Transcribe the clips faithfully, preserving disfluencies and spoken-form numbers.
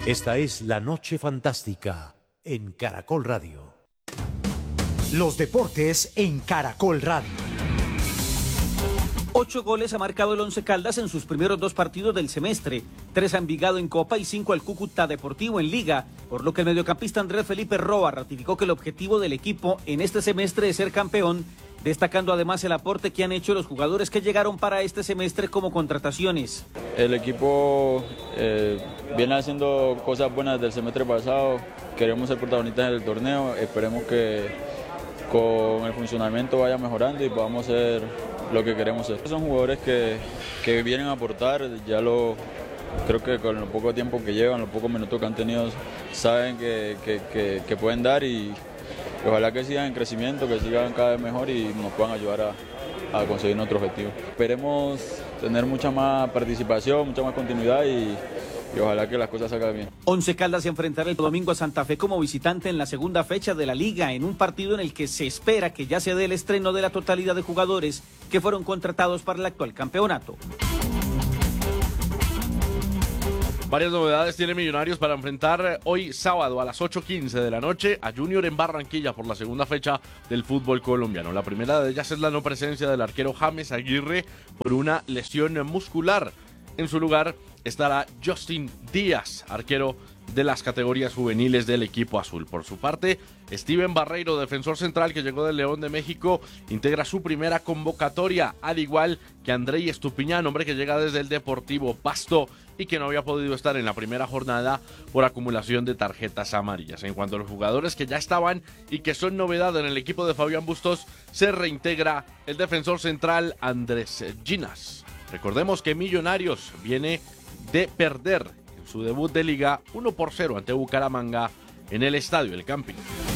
Esta es La Noche Fantástica en Caracol Radio. Los deportes en Caracol Radio. Ocho goles ha marcado el Once Caldas en sus primeros dos partidos del semestre, tres a Envigado en Copa y cinco al Cúcuta Deportivo en Liga, por lo que el mediocampista Andrés Felipe Roa ratificó que el objetivo del equipo en este semestre es ser campeón, destacando además el aporte que han hecho los jugadores que llegaron para este semestre como contrataciones. El equipo eh, viene haciendo cosas buenas del semestre pasado, queremos ser protagonistas del torneo, esperemos que con el funcionamiento vaya mejorando y podamos ser lo que queremos ser. Son jugadores que, que vienen a aportar, ya lo creo que con lo poco tiempo que llevan, los pocos minutos que han tenido, saben que, que, que, que pueden dar y ojalá que sigan en crecimiento, que sigan cada vez mejor y nos puedan ayudar a, a conseguir nuestro objetivo. Esperemos tener mucha más participación, mucha más continuidad y, y ojalá que las cosas salgan bien. Once Caldas se enfrentará el domingo a Santa Fe como visitante en la segunda fecha de la Liga, en un partido en el que se espera que ya se dé el estreno de la totalidad de jugadores que fueron contratados para el actual campeonato. Varias novedades tiene Millonarios para enfrentar hoy sábado a las ocho quince de la noche a Junior en Barranquilla por la segunda fecha del fútbol colombiano. La primera de ellas es la no presencia del arquero James Aguirre por una lesión muscular. En su lugar estará Justin Díaz, arquero de las categorías juveniles del equipo azul. Por su parte, Steven Barreiro, defensor central que llegó del León de México, integra su primera convocatoria, al igual que Andrei Estupiñán, hombre que llega desde el Deportivo Pasto y que no había podido estar en la primera jornada por acumulación de tarjetas amarillas. En cuanto a los jugadores que ya estaban y que son novedad en el equipo de Fabián Bustos, se reintegra el defensor central Andrés Ginas. Recordemos que Millonarios viene de perder en su debut de Liga uno por cero ante Bucaramanga en el Estadio El Campín.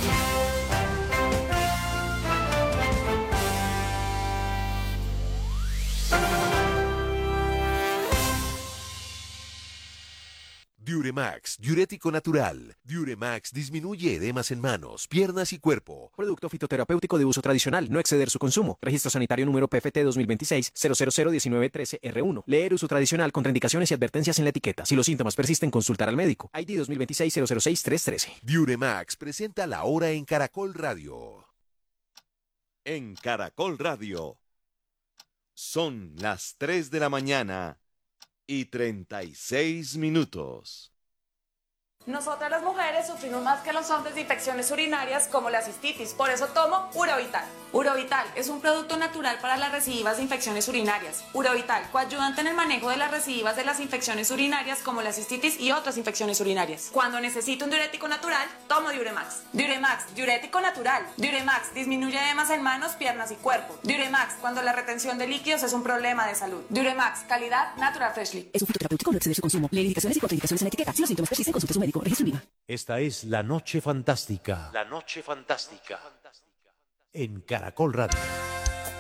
Diuremax, diurético natural. Diuremax disminuye edemas en manos, piernas y cuerpo. Producto fitoterapéutico de uso tradicional, no exceder su consumo. Registro sanitario número P F T dos mil veintiséis cero cero cero diecinueve trece R uno. Leer uso tradicional, contraindicaciones y advertencias en la etiqueta. Si los síntomas persisten, consultar al médico. I D dos mil veintiséis cero cero seis tres trece. Diuremax presenta la hora en Caracol Radio. En Caracol Radio. Son las tres de la mañana y treinta y seis minutos. Nosotras las mujeres sufrimos más que los hombres de infecciones urinarias como la cistitis, por eso tomo Urovital. Urovital es un producto natural para las recidivas de infecciones urinarias. Urovital, coayudante en el manejo de las recidivas de las infecciones urinarias como la cistitis y otras infecciones urinarias. Cuando necesito un diurético natural, tomo Diuremax. Diuremax, diurético natural. Diuremax disminuye edemas en manos, piernas y cuerpo. Diuremax, cuando la retención de líquidos es un problema de salud. Diuremax, calidad Natural Freshly. Es un fitoterapéutico, no exceder su consumo. Lee indicaciones y contraindicaciones en la etiqueta. Si los síntomas persisten, consulte a su médico. Registro IVA. Esta es La Noche Fantástica. La Noche Fantástica. En Caracol Radio.